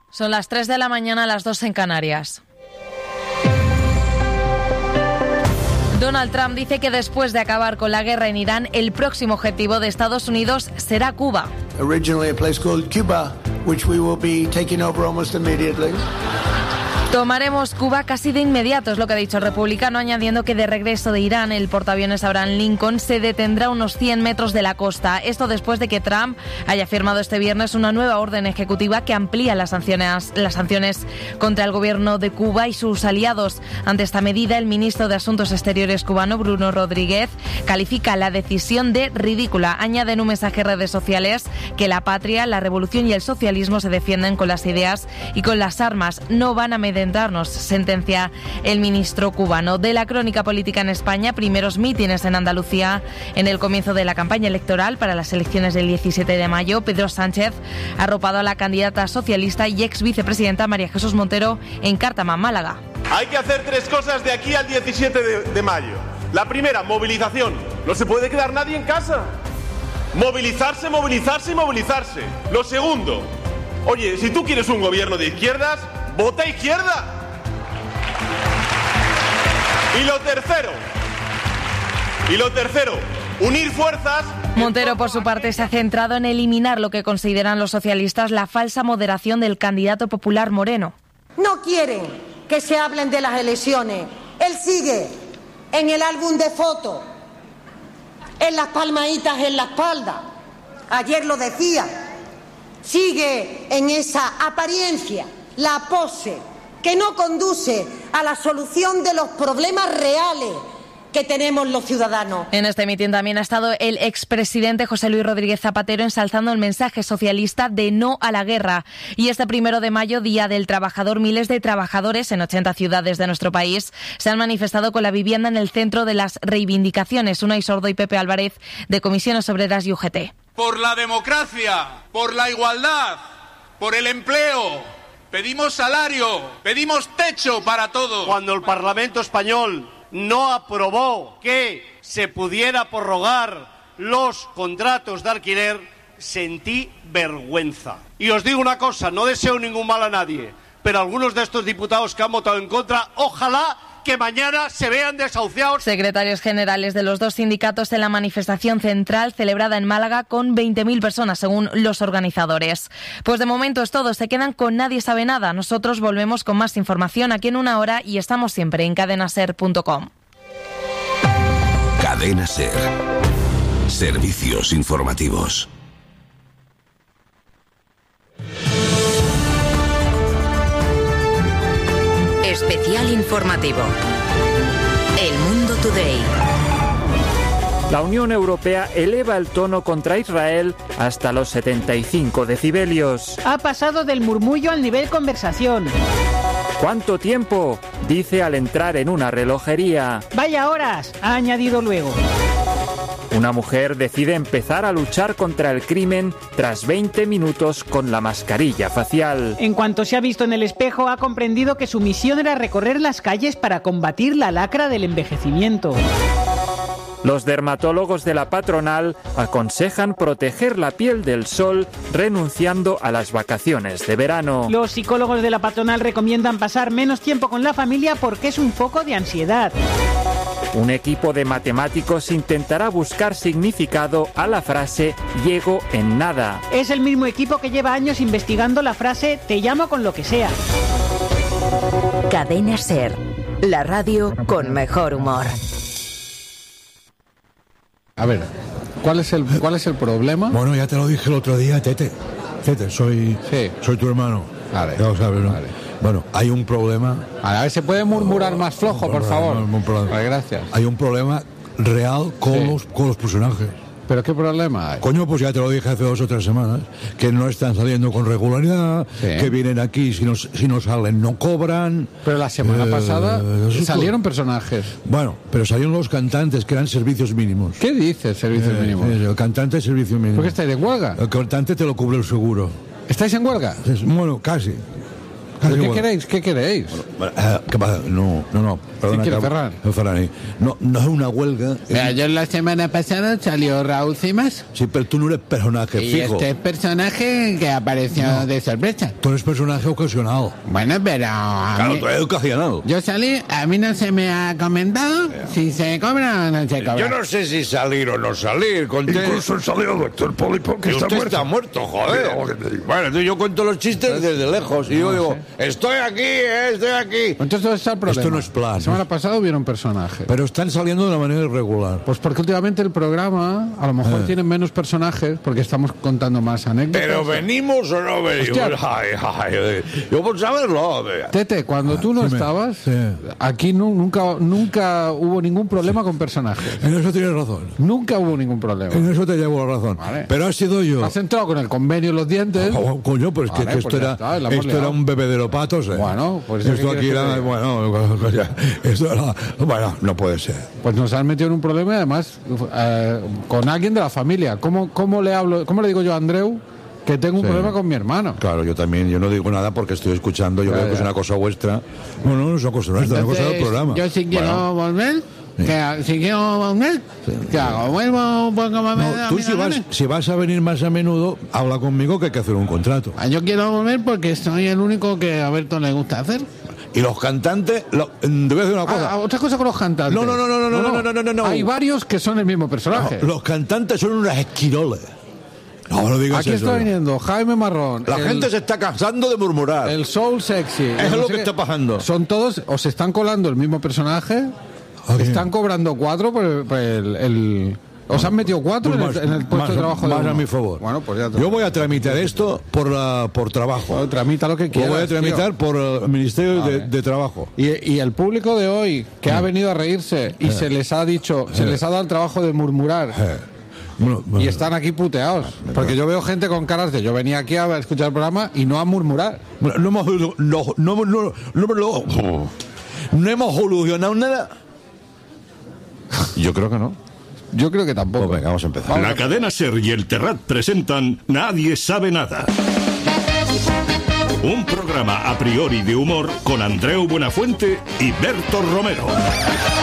Son las 3 de la mañana, las 2 en Canarias. Donald Trump dice que después de acabar con la guerra en Irán, el próximo objetivo de Estados Unidos será Cuba. Originally a place called Cuba, which we will be taking over almost immediately. Tomaremos Cuba casi de inmediato, es lo que ha dicho el republicano, añadiendo que de regreso de Irán, el portaaviones Abraham Lincoln se detendrá a unos 100 metros de la costa. Esto después de que Trump haya firmado este viernes una nueva orden ejecutiva que amplía las sanciones contra el gobierno de Cuba y sus aliados. Ante esta medida, el ministro de Asuntos Exteriores cubano, Bruno Rodríguez, califica la decisión de ridícula. Añade en un mensaje en redes sociales que la patria, la revolución y el socialismo se defienden con las ideas y con las armas. No van a amedrentarnos, sentencia el ministro cubano. De la crónica política en España, primeros mítines en Andalucía en el comienzo de la campaña electoral para las elecciones del 17 de mayo. Pedro Sánchez ha arropado a la candidata socialista y ex vicepresidenta María Jesús Montero en Cártama, Málaga. Hay que hacer 3 cosas de aquí al 17 de mayo. La primera, movilización. No se puede quedar nadie en casa. Movilizarse, movilizarse y movilizarse. Lo segundo, oye, si tú quieres un gobierno de izquierdas, ¡vota izquierda! Y lo tercero, unir fuerzas. Montero, por su parte, se ha centrado en eliminar lo que consideran los socialistas la falsa moderación del candidato popular Moreno. No quieren que se hablen de las elecciones. Él sigue en el álbum de fotos, en las palmaditas en la espalda. Ayer lo decía, sigue en esa apariencia, la pose, que no conduce a la solución de los problemas reales que tenemos los ciudadanos. En este mitin también ha estado el expresidente José Luis Rodríguez Zapatero ensalzando el mensaje socialista de no a la guerra. Y este 1 de mayo, Día del Trabajador, miles de trabajadores en 80 ciudades de nuestro país se han manifestado con la vivienda en el centro de las reivindicaciones. Unai Sordo y Pepe Álvarez, de Comisiones Obreras y UGT. Por la democracia, por la igualdad, por el empleo. Pedimos salario, pedimos techo para todos. Cuando el Parlamento español no aprobó que se pudiera prorrogar los contratos de alquiler, sentí vergüenza. Y os digo una cosa, no deseo ningún mal a nadie, pero algunos de estos diputados que han votado en contra, ojalá que mañana se vean desahuciados. Secretarios generales de los 2 sindicatos en la manifestación central celebrada en Málaga con 20.000 personas, según los organizadores. Pues de momento es todo, se quedan con Nadie Sabe Nada. Nosotros volvemos con más información aquí en 1 hora y estamos siempre en cadenaser.com. Cadena Ser. Servicios informativos. Especial informativo. El Mundo Today. La Unión Europea eleva el tono contra Israel hasta los 75 decibelios. Ha pasado del murmullo al nivel conversación. ¿Cuánto tiempo?, dice al entrar en una relojería. Vaya horas, ha añadido luego. Una mujer decide empezar a luchar contra el crimen tras 20 minutos con la mascarilla facial. En cuanto se ha visto en el espejo, ha comprendido que su misión era recorrer las calles para combatir la lacra del envejecimiento. Los dermatólogos de la patronal aconsejan proteger la piel del sol renunciando a las vacaciones de verano. Los psicólogos de la patronal recomiendan pasar menos tiempo con la familia porque es un foco de ansiedad. Un equipo de matemáticos intentará buscar significado a la frase "llego en nada". Es el mismo equipo que lleva años investigando la frase "te llamo con lo que sea". Cadena Ser, la radio con mejor humor. A ver, ¿cuál es el problema? Bueno, ya te lo dije el otro día, Tete, soy tu hermano. Vale. Ya lo sabes, ¿no? Vale. Bueno, hay un problema. A ver, ¿se puede murmurar más flojo, por favor? Vale, gracias. Hay un problema real con los personajes. ¿Pero qué problema hay? Coño, pues ya te lo dije hace 2 o 3 semanas, que no están saliendo con regularidad, que vienen aquí, si no salen no cobran. Pero la semana pasada salieron personajes. Bueno, pero salieron los cantantes, que eran servicios mínimos. ¿Qué dices, servicios mínimos? El cantante es servicio mínimo. ¿Por qué estáis de huelga? El cantante te lo cubre el seguro. ¿Estáis en huelga? Bueno, casi. ¿Qué queréis? ¿Qué pasa? No. Perdona, ¿Qué quiere Ferrari. No es una huelga. Mira, yo la semana pasada salió Raúl Cimas. Sí, pero tú no eres personaje y fijo. Este es personaje que apareció de sorpresa. Tú eres personaje ocasional. Bueno, pero... Claro, tú eres ocasional. Yo salí, a mí no se me ha comentado si se cobra o no se cobra. Yo no sé si salir o no salir. Incluso salió el doctor Poli porque usted está muerto, joder. Bueno, yo cuento los chistes desde lejos y yo digo, estoy aquí. Entonces, ¿dónde está el problema? Esto no es plan. La semana pasada hubieron personajes. Pero están saliendo de una manera irregular. Pues porque últimamente el programa a lo mejor tiene menos personajes porque estamos contando más anécdotas. Pero venimos o no venimos. Yo por saberlo. Tete, cuando tú no estabas, aquí nunca hubo ningún problema con personajes. En eso tienes razón. Nunca hubo ningún problema. En eso te llevo la razón. Vale. Pero ha sido yo. Has entrado con el convenio en los dientes. Coño, pues que esto era un bebedero patos. Bueno, pues esto aquí era. Bueno, no puede ser. Pues nos han metido en un problema y además con alguien de la familia. ¿Cómo le digo yo a Andreu que tengo un problema con mi hermano? Claro, yo también. Yo no digo nada porque estoy escuchando. Yo creo que es una cosa vuestra. No es una cosa nuestra, es una cosa del programa. Yo si quiero volver. Si quiero volver, ¿qué hago? ¿Vuelvo por como me da? Tú si vas a venir más a menudo, habla conmigo que hay que hacer un contrato. Yo quiero volver porque soy el único que a Alberto le gusta hacer. Y los cantantes, te voy a decir una cosa. Otra cosa con los cantantes. No. Hay varios que son el mismo personaje. No, los cantantes son unas esquiroles. No digas Aquí eso. está viniendo Jaime Marrón. La gente se está cansando de murmurar. El soul sexy. Es lo que está pasando. Son todos, o se están colando el mismo personaje, están cobrando 4 por el ¿os han metido 4 en el puesto de trabajo de más uno? a mi favor. Bueno, pues ya yo voy a tramitar esto por trabajo. Bueno, tramita lo que quieras. Lo voy a tramitar por el Ministerio de Trabajo. Y el público de hoy que ha venido a reírse y se les ha dicho, se les ha dado el trabajo de murmurar. Y están aquí puteados. Porque yo veo gente con caras de yo venía aquí a escuchar el programa y no a murmurar. No hemos solucionado nada. Yo creo que no. Yo creo que tampoco. Pues venga, vamos a empezar. La cadena SER y el Terrat presentan Nadie sabe nada. Un programa a priori de humor con Andreu Buenafuente y Berto Romero.